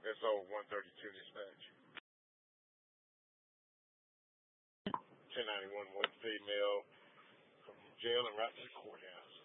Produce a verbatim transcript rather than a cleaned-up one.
S O one thirty-two dispatch. ten ninety-one, one female from jail and right to the courthouse.